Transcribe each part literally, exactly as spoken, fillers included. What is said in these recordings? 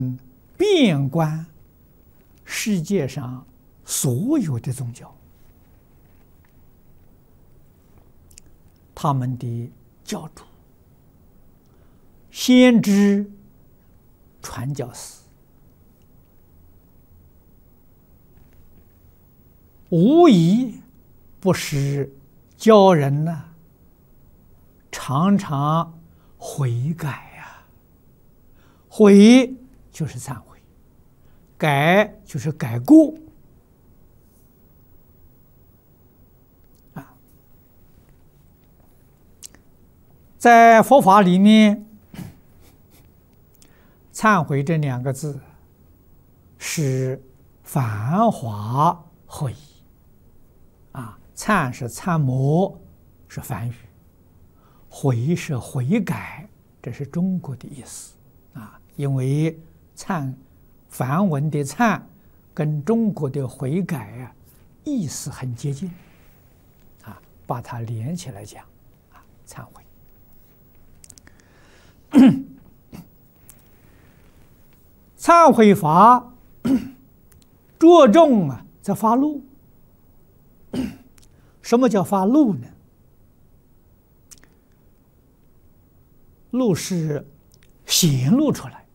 遍观世界上所有的宗教，他们的教主、先知、传教士，无疑不是教人呢、啊、常常悔改呀、啊，悔就是忏悔，改就是改过啊。在佛法里面，忏悔这两个字是繁华会意啊，忏是参摩，是梵语；悔是悔改，这是中国的意思啊。因为忏梵文的忏跟中国的悔改啊意思很接近啊，把它连起来讲啊，忏悔。忏悔法着重啊在发怒。什么叫发怒呢？怒是显露出来，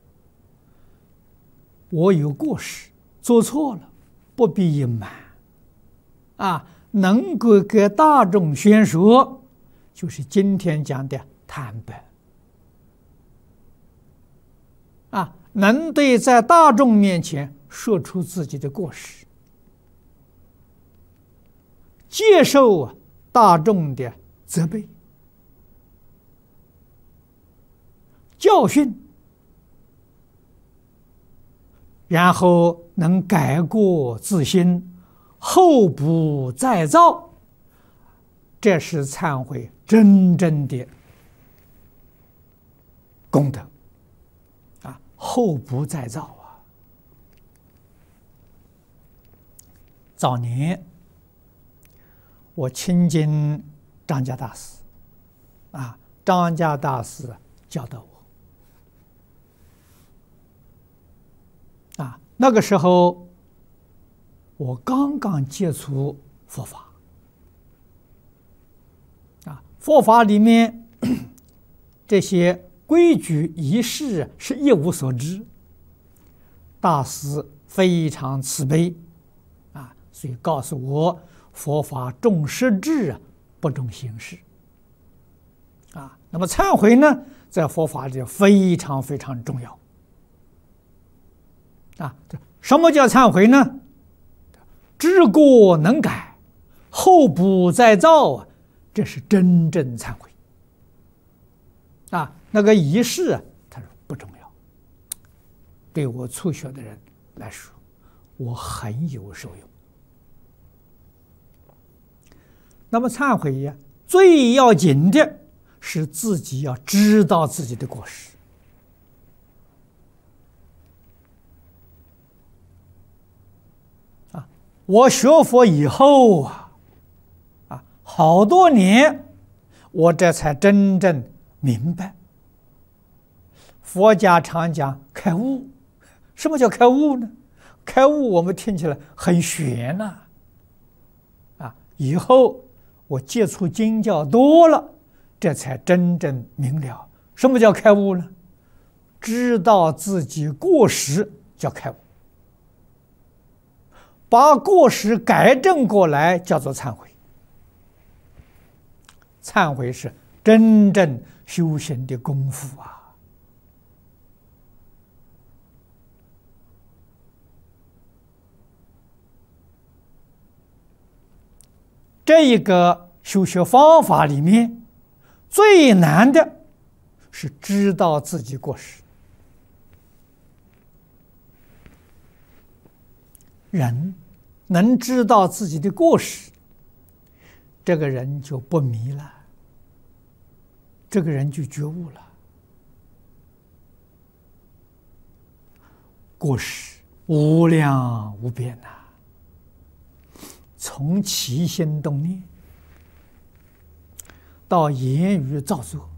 我有过失，做错了，不必隐瞒啊，能够给大众宣说，就是今天讲的坦白啊，能对在大众面前说出自己的过失，接受大众的责备、教训，然后能改过自新，后不再造，这是忏悔真正的功德啊！后不再造啊！早年我亲近张家大师啊，张家大师教导我啊，那个时候我刚刚接触佛法啊，佛法里面这些规矩仪式是一无所知，大师非常慈悲啊，所以告诉我佛法重实质，不重形式啊。那么忏悔呢，在佛法里非常非常重要啊。什么叫忏悔呢？知过能改，后不再造啊，这是真正忏悔啊。那个仪式啊，他说不重要，对我初学的人来说，我很有受用。那么忏悔呀，最要紧的是自己要知道自己的过失啊。我学佛以后啊，啊，好多年，我这才真正明白，佛家常讲开悟，什么叫开悟呢？开悟我们听起来很玄呐，啊，以后我接触经教多了，这才真正明了什么叫开悟呢？知道自己过失叫开悟，把过失改正过来叫做忏悔。忏悔是真正修行的功夫啊。这一个修学方法里面最难的是知道自己过失。人能知道自己的过失，这个人就不迷了，这个人就觉悟了。过失无量无边呐、啊，从起心动念到言语造作，